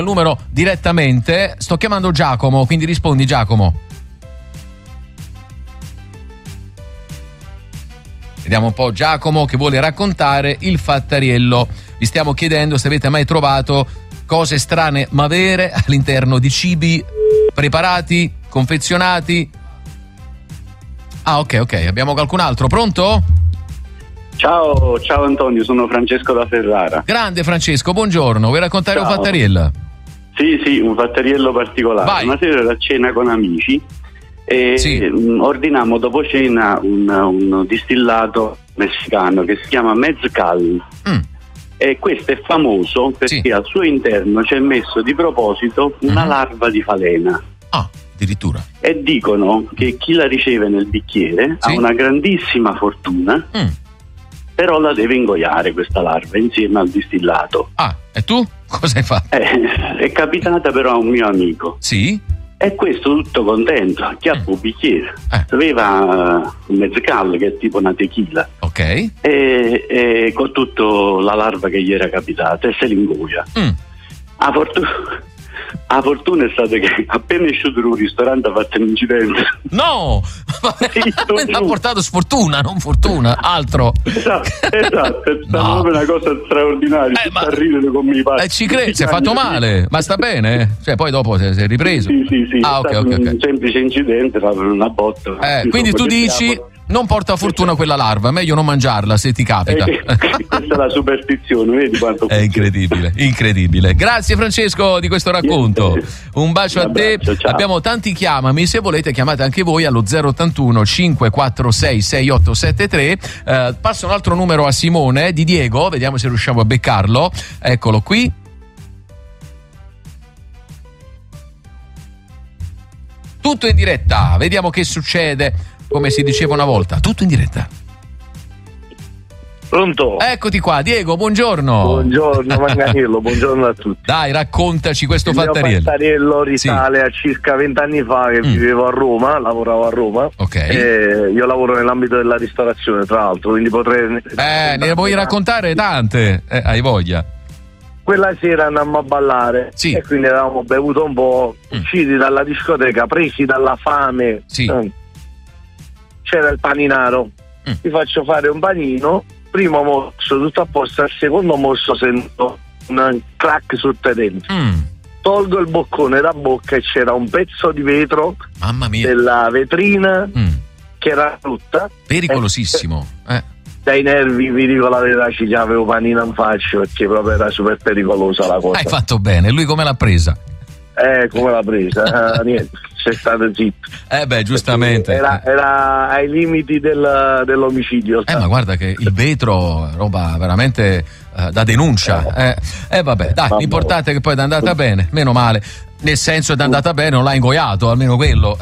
il numero direttamente. Sto chiamando Giacomo, quindi rispondi, Giacomo. Vediamo un po' Giacomo che vuole raccontare il Fattariello. Vi stiamo chiedendo se avete mai trovato cose strane ma vere all'interno di preparati, confezionati. Ah, ok, abbiamo qualcun altro, pronto? Ciao Antonio, sono Francesco da Ferrara. Grande Francesco, buongiorno, vuoi raccontare un Fattariello? Sì, un Fattariello particolare. Vai. Una sera ero a cena con amici e ordinammo dopo cena un distillato messicano che si chiama Mezcal. E questo è famoso perché al suo interno c'è messo di proposito una larva di falena. Ah, addirittura. E dicono che chi la riceve nel bicchiere ha una grandissima fortuna, però la deve ingoiare questa larva insieme al distillato. Ah, e tu cosa hai fatto? È capitata però a un mio amico. Sì? E questo tutto contento, acchiappa un bicchiere. Aveva un mezcal che è tipo una tequila. Ok. E con tutto la larva che gli era capitata e se l'ingoia. La fortuna è stata che appena esciuto da un ristorante ha fatto un incidente. No! Ha portato sfortuna, non fortuna, altro. Esatto, è stata proprio una cosa straordinaria. A ridere con i passi. Ci credo, si è fatto male, ma sta bene? Cioè, poi dopo si è ripreso. Sì. Ah, ok. Un semplice incidente, proprio una botta. Quindi tu dici non porta fortuna quella larva, meglio non mangiarla se ti capita. Questa è la superstizione, vedi quanto è incredibile. Grazie Francesco di questo racconto. Un bacio a te. Ciao. Abbiamo tanti chiamami, se volete chiamate anche voi allo 081 546 6873. Passo un altro numero a Simone di Diego, vediamo se riusciamo a beccarlo. Eccolo qui. Tutto in diretta, vediamo che succede. Come si diceva una volta, tutto in diretta. Pronto? Eccoti qua, Diego, buongiorno. Buongiorno Manganiello, buongiorno a tutti. Dai, raccontaci questo Fattariello. Il Fattariello risale a circa 20 anni fa che vivevo a Roma, lavoravo a Roma. Ok. Io lavoro nell'ambito della ristorazione, tra l'altro, quindi potrei... ne vuoi raccontare tante? Hai voglia. Quella sera andammo a ballare e quindi avevamo bevuto un po', usciti dalla discoteca, presi dalla fame. C'era il paninaro, ti faccio fare un panino, primo mosso tutto a posto, al secondo mosso sento un crack sotto dentro. Tolgo il boccone da bocca e c'era un pezzo di vetro, mamma mia, della vetrina che era rotta. Pericolosissimo. Dai nervi, vi dico la verità, ci avevo panino in faccia perché proprio era super pericolosa la cosa. Hai fatto bene, lui come l'ha presa? Come l'ha presa? Niente, sei stato zitto. Giustamente. Era ai limiti dell'omicidio. Ma guarda che il vetro è roba veramente da denuncia. Vabbè, dai, l'importante è che poi è andata bene, meno male. Nel senso è andata bene, non l'ha ingoiato, almeno quello.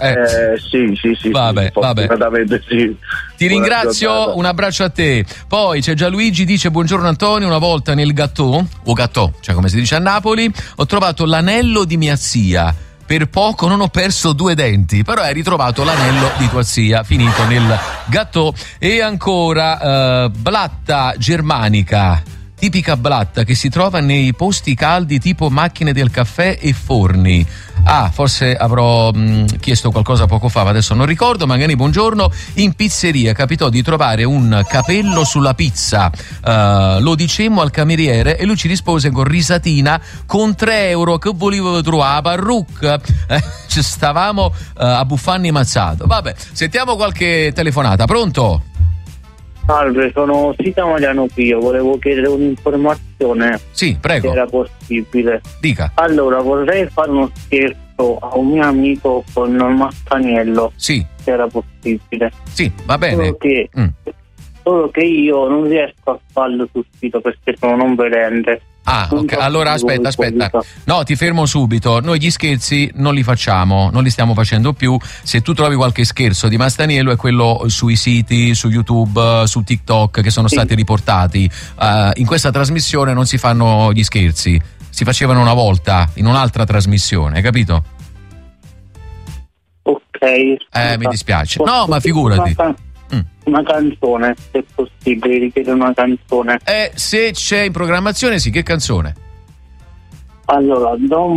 Sì. Vabbè. Sì. Ti ringrazio, un abbraccio a te. Poi c'è Gianluigi, dice: buongiorno Antonio, una volta nel Gâteau, cioè come si dice a Napoli, ho trovato l'anello di mia zia. Per poco non ho perso 2 denti, però hai ritrovato l'anello di tua zia, finito nel Gâteau. E ancora blatta germanica, tipica blatta che si trova nei posti caldi tipo macchine del caffè e forni. Forse avrò chiesto qualcosa poco fa, ma adesso non ricordo. Magari buongiorno, in pizzeria capitò di trovare un capello sulla pizza, lo dicemmo al cameriere e lui ci rispose con risatina: con 3 euro che volevo trovare la parrucca. Ci stavamo a buffanni mazzato. Vabbè, sentiamo qualche telefonata. Pronto? Salve, sono Sita Mariano qui, io volevo chiedere un'informazione. Sì, prego. Se era possibile. Dica. Allora, vorrei fare uno scherzo a un mio amico con il Mastaniello. Sì. Se era possibile. Sì, va bene. Solo che io non riesco a farlo sul sito perché sono non vedente. Ok, allora aspetta. No, ti fermo subito. Noi gli scherzi non li facciamo, non li stiamo facendo più. Se tu trovi qualche scherzo di Mastaniello è quello sui siti, su YouTube, su TikTok che sono stati riportati. In questa trasmissione non si fanno gli scherzi, si facevano una volta in un'altra trasmissione, hai capito? Ok. Mi dispiace. No, ma figurati. Una canzone, se è possibile, richiede una canzone. Se c'è in programmazione, sì, che canzone? Allora, Don